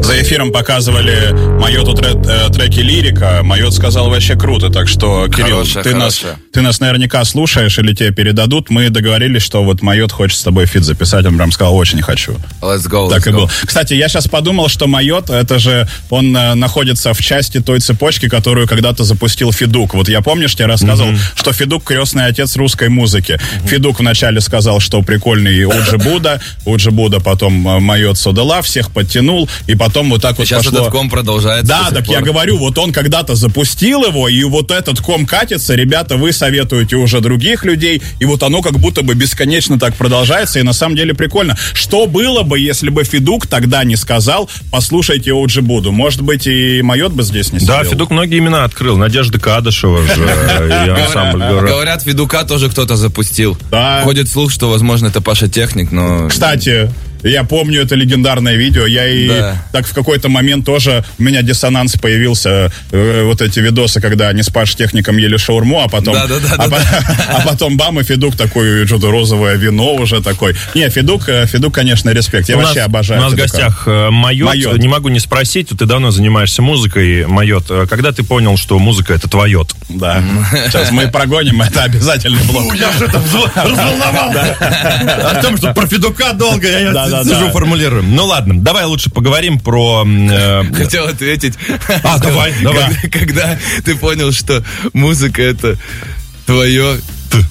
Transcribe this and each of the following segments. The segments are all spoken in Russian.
За эфиром показывали Майоту треки лирика. Майот сказал вообще круто, так что, Кирилл, ты нас наверняка слушаешь или тебе передадут. Мы договорились, что вот Майот хочет с тобой фит записать. Он прям сказал, очень хочу. Let's go, так и было. Кстати, я сейчас подумал, что Майот, это же он находится в части той цепочки, которую когда-то запустил Федук. Вот я, помнишь, тебе рассказывал, что Федук крестный отец русской музыки. Федук вначале сказал, что прикольный Уджи Буда, потом Майот Содела, всех подтянул, и потом вот так вот сейчас пошло. Этот ком продолжается. Да, так я говорю, вот он когда-то запустил его, и вот этот ком катится, ребята, вы советуете уже других людей, и вот оно как будто бы бесконечно так продолжается, и на самом деле прикольно. Что было бы, если бы Федук тогда не сказал, послушайте Уджи Буду? Может быть, и Майот бы здесь не сидел? Да, Федук многие имена открыл. Надежда Кадышева же, и ансамбль. Говорят, Федука тоже кто-то запустил. Да. Ходит слух, что, возможно, это Паша Техник, но... Кстати, я помню это легендарное видео. Так в какой-то момент тоже у меня диссонанс появился. Вот эти видосы, когда они с Паш Техником ели шаурму, а потом... А потом бам, и Федук такой, что-то розовое вино уже такой. Не, Федук, конечно, респект. Я вообще обожаю. У нас в гостях Майот. Не могу не спросить, ты давно занимаешься музыкой, Майот. Когда ты понял, что музыка — это твоет? Да. Сейчас мы прогоним, это обязательно блок. Я же это разволновал. О том, что про Федука долго я сижу, формулирую. Ну ладно, давай лучше поговорим про... Хотел ответить. Давай. Когда ты понял, что музыка — это твое...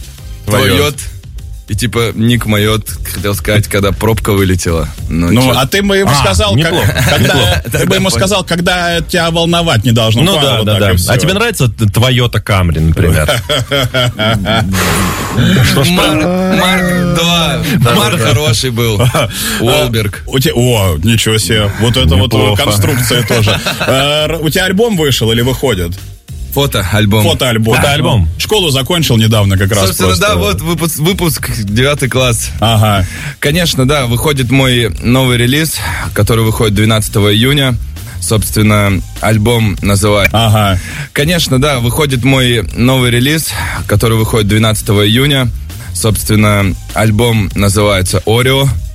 И типа ник Майот, хотел сказать, когда пробка вылетела. А ты бы ему сказал, когда тебя волновать не должно. Ну да. А тебе нравится Toyota Camry, например? Марк 2. Марк хороший был. Уолберг. О, ничего себе. Вот это вот конструкция тоже. У тебя альбом вышел или выходит? Фотоальбом. Школу закончил недавно как раз. Собственно, просто. да, вот выпуск 9 класс. Ага. Конечно, да, выходит мой новый релиз, который выходит 12 июня. Собственно, альбом называется... Ага. Конечно, да, выходит мой новый релиз, который выходит 12 июня. Собственно, альбом называется «Орео».